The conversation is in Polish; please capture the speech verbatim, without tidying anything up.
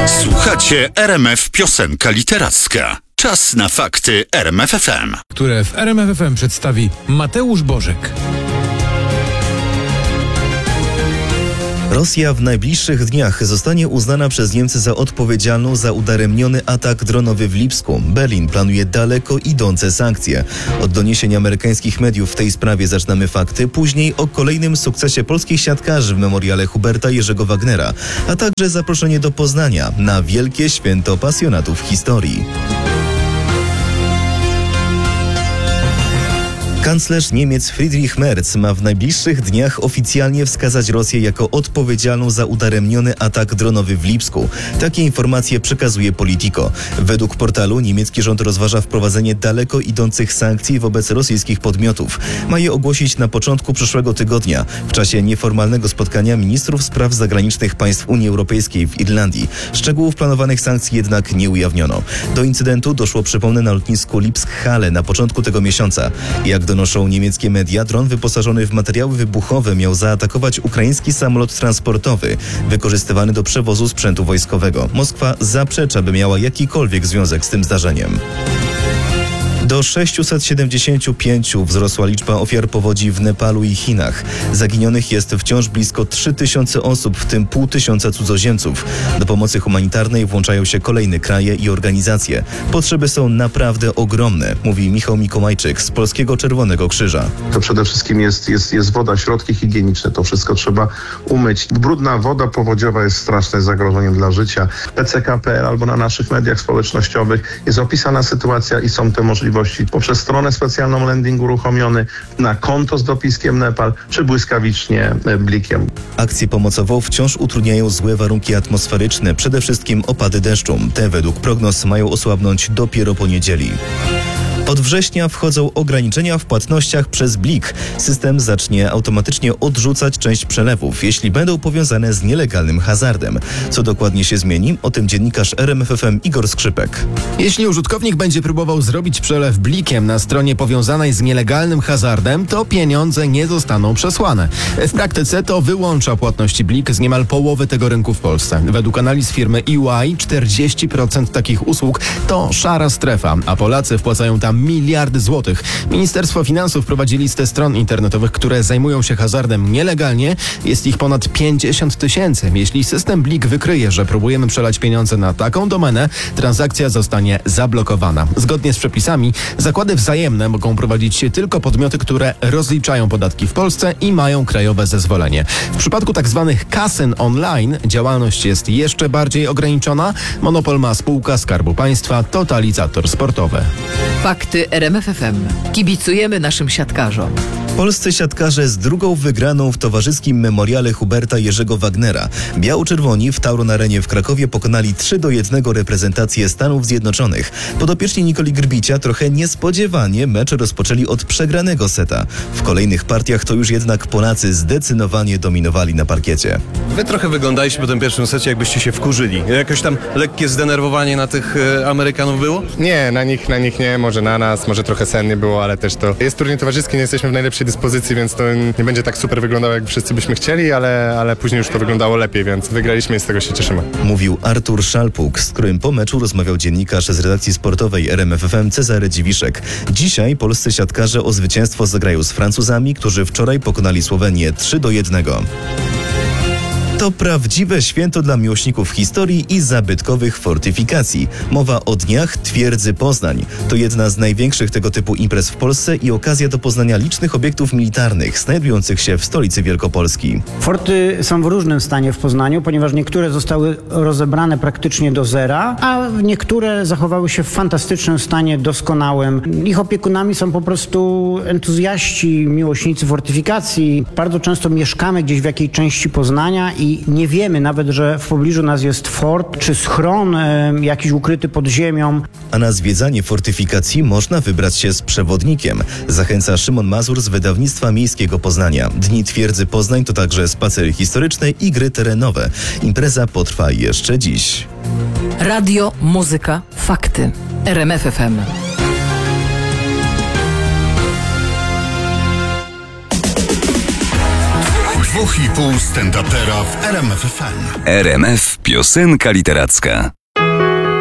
Słuchacie R M F Piosenka Literacka. Czas na fakty R M F F M, które w R M F F M przedstawi Mateusz Bożek. Rosja w najbliższych dniach zostanie uznana przez Niemcy za odpowiedzialną za udaremniony atak dronowy w Lipsku. Berlin planuje daleko idące sankcje. Od doniesień amerykańskich mediów w tej sprawie zaczynamy fakty, później o kolejnym sukcesie polskich siatkarzy w memoriale Huberta Jerzego Wagnera, a także zaproszenie do Poznania na wielkie święto pasjonatów historii. Kanclerz Niemiec Friedrich Merz ma w najbliższych dniach oficjalnie wskazać Rosję jako odpowiedzialną za udaremniony atak dronowy w Lipsku. Takie informacje przekazuje Politico. Według portalu niemiecki rząd rozważa wprowadzenie daleko idących sankcji wobec rosyjskich podmiotów. Ma je ogłosić na początku przyszłego tygodnia, w czasie nieformalnego spotkania ministrów spraw zagranicznych państw Unii Europejskiej w Irlandii. Szczegółów planowanych sankcji jednak nie ujawniono. Do incydentu doszło, przypomnę, na lotnisku Lipsk-Halle na początku tego miesiąca. Jak donoszą niemieckie media, dron wyposażony w materiały wybuchowe miał zaatakować ukraiński samolot transportowy wykorzystywany do przewozu sprzętu wojskowego. Moskwa zaprzecza, by miała jakikolwiek związek z tym zdarzeniem. Do sześciuset siedemdziesięciu pięciu wzrosła liczba ofiar powodzi w Nepalu i Chinach. Zaginionych jest wciąż blisko trzy tysiące osób, w tym pół tysiąca cudzoziemców. Do pomocy humanitarnej włączają się kolejne kraje i organizacje. Potrzeby są naprawdę ogromne, mówi Michał Mikołajczyk z Polskiego Czerwonego Krzyża. To przede wszystkim jest, jest, jest woda, środki higieniczne. To wszystko trzeba umyć. Brudna woda powodziowa jest strasznym zagrożeniem dla życia. P C K kropka P L albo na naszych mediach społecznościowych jest opisana sytuacja i są te możliwości. Poprzez stronę specjalną landing uruchomiony, na konto z dopiskiem Nepal, czy błyskawicznie blikiem. Akcję pomocową wciąż utrudniają złe warunki atmosferyczne, przede wszystkim opady deszczu. Te według prognoz mają osłabnąć dopiero po niedzieli. Od września wchodzą ograniczenia w płatnościach przez Blik. System zacznie automatycznie odrzucać część przelewów, jeśli będą powiązane z nielegalnym hazardem. Co dokładnie się zmieni? O tym dziennikarz R M F F M Igor Skrzypek. Jeśli użytkownik będzie próbował zrobić przelew Blikiem na stronie powiązanej z nielegalnym hazardem, to pieniądze nie zostaną przesłane. W praktyce to wyłącza płatności Blik z niemal połowy tego rynku w Polsce. Według analiz firmy E Y czterdzieści procent takich usług to szara strefa, a Polacy wpłacają tam miliardy złotych. Ministerstwo Finansów prowadzi listę stron internetowych, które zajmują się hazardem nielegalnie. Jest ich ponad pięćdziesiąt tysięcy. Jeśli system Blik wykryje, że próbujemy przelać pieniądze na taką domenę, transakcja zostanie zablokowana. Zgodnie z przepisami zakłady wzajemne mogą prowadzić się tylko podmioty, które rozliczają podatki w Polsce i mają krajowe zezwolenie. W przypadku tzw. kasyn online działalność jest jeszcze bardziej ograniczona. Monopol ma spółka Skarbu Państwa Totalizator Sportowy. Fakty R M F F M. Kibicujemy naszym siatkarzom. Polscy siatkarze z drugą wygraną w towarzyskim memoriale Huberta Jerzego Wagnera. Biało-czerwoni w Tauron Arenie w Krakowie pokonali trzy do jednego reprezentację Stanów Zjednoczonych. Podopieczni Nikoli Grbicia trochę niespodziewanie mecz rozpoczęli od przegranego seta. W kolejnych partiach to już jednak Polacy zdecydowanie dominowali na parkiecie. Wy trochę wyglądaliście po tym pierwszym secie, jakbyście się wkurzyli. Jakoś tam lekkie zdenerwowanie na tych e, Amerykanów było? Nie, na nich, na nich nie, może na nas, może trochę sennie było, ale też to jest turniej towarzyski, nie jesteśmy w najlepszej dyspozycji, więc to nie będzie tak super wyglądało, jak wszyscy byśmy chcieli, ale, ale później już to wyglądało lepiej, więc wygraliśmy i z tego się cieszymy. Mówił Artur Szalpuk, z którym po meczu rozmawiał dziennikarz z redakcji sportowej R M F F M Cezary Dziwiszek. Dzisiaj polscy siatkarze o zwycięstwo zagrają z Francuzami, którzy wczoraj pokonali Słowenię trzy do jednego. To prawdziwe święto dla miłośników historii i zabytkowych fortyfikacji. Mowa o Dniach Twierdzy Poznań. To jedna z największych tego typu imprez w Polsce i okazja do poznania licznych obiektów militarnych znajdujących się w stolicy Wielkopolski. Forty są w różnym stanie w Poznaniu, ponieważ niektóre zostały rozebrane praktycznie do zera, a niektóre zachowały się w fantastycznym stanie, doskonałym. Ich opiekunami są po prostu entuzjaści, miłośnicy fortyfikacji. Bardzo często mieszkamy gdzieś w jakiej części Poznania i nie wiemy nawet, że w pobliżu nas jest fort czy schron e, jakiś ukryty pod ziemią. A na zwiedzanie fortyfikacji można wybrać się z przewodnikiem. Zachęca Szymon Mazur z wydawnictwa Miejskiego Poznania. Dni Twierdzy Poznań to także spacery historyczne i gry terenowe. Impreza potrwa jeszcze dziś. Radio, muzyka, fakty. R M F F M. Dwóch i pół stand-upera w R M F F M. R M F Piosenka Literacka.